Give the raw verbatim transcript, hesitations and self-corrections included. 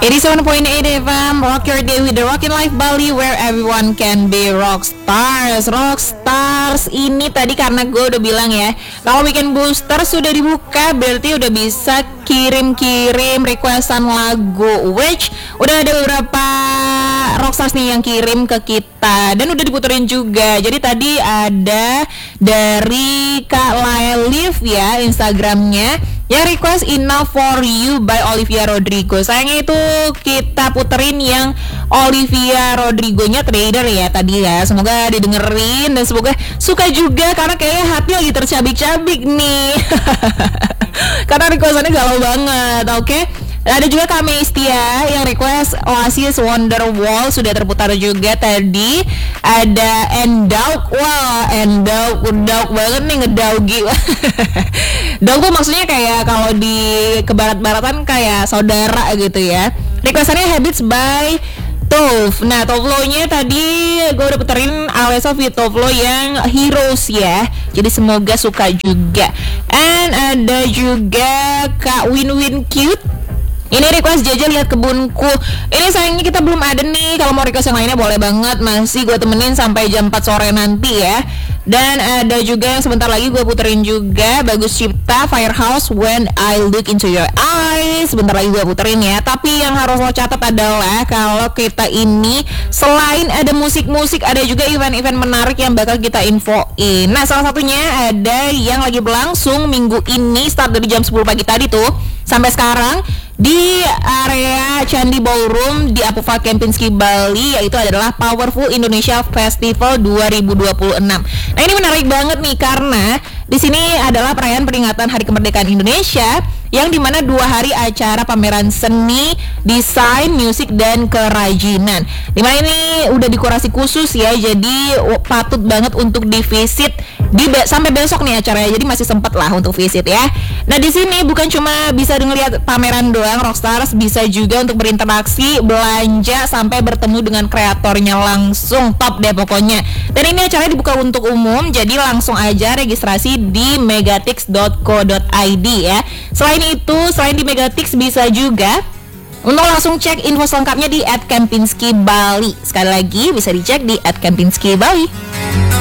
eighty-seven point eight F M, rock your day with the Rockin' Life Bali, where everyone can be rock stars. Rock stars ini tadi karena gue udah bilang ya, kalau weekend booster sudah dibuka, berarti udah bisa kirim-kirim requestan lagu, which udah ada beberapa rockstars nih yang kirim ke kita dan udah diputerin juga. Jadi tadi ada dari Kak Laelif ya, Instagramnya, yang request Enough For You by Olivia Rodrigo. Sayangnya itu kita puterin yang Olivia Rodrigo-nya Trader ya tadi ya. Semoga didengerin dan semoga suka juga, karena kayaknya hati lagi tercabik-cabik nih. Karena requestannya galau banget. Oke, okay? Ada juga Kak Mestia yang request Oasis Wonderwall, sudah terputar juga tadi. Ada Endauk, wah Endauk, Endauk banget nih, ngedaugi. Dauk tuh maksudnya kayak kalau di kebarat-baratan kayak saudara gitu ya. Requestannya Habits by Tove. Nah, Tovlo-nya tadi gue udah puterin Alessa Vitovlo yang Heroes ya. Jadi semoga suka juga. And ada juga Kak Win Win Cute. Ini request Jaja lihat kebunku. Ini sayangnya kita belum ada nih. Kalau mau request yang lainnya boleh banget, masih gue temenin sampai jam empat sore nanti ya. Dan ada juga yang sebentar lagi gue puterin juga, Bagus Cipta, Firehouse, When I Look Into Your Eyes. Sebentar lagi gue puterin ya. Tapi yang harus lo catat adalah kalau kita ini selain ada musik-musik, ada juga event-event menarik yang bakal kita infoin. Nah, salah satunya ada yang lagi berlangsung minggu ini, start dari jam sepuluh pagi tadi tuh sampai sekarang di area Candi Ballroom di Apufa Kempinski Bali, yaitu adalah Powerful Indonesia Festival dua ribu dua puluh enam. Nah, ini menarik banget nih karena di sini adalah perayaan peringatan Hari Kemerdekaan Indonesia, yang dimana dua hari acara pameran seni, desain, musik, dan kerajinan. Dimana ini udah dekorasi khusus ya, jadi patut banget untuk divisit di be- sampai besok nih acaranya, jadi masih sempat lah untuk visit ya. Nah, di sini bukan cuma bisa ngeliat pameran doang, Rockstars bisa juga untuk berinteraksi, belanja, sampai bertemu dengan kreatornya langsung, top deh pokoknya. Dan ini acaranya dibuka untuk umum, jadi langsung aja registrasi di megatix dot co dot i d ya. Selain itu, selain di Megatix bisa juga untuk langsung cek info selengkapnya di at kempinski bali. Sekali lagi bisa dicek di at kempinski bali.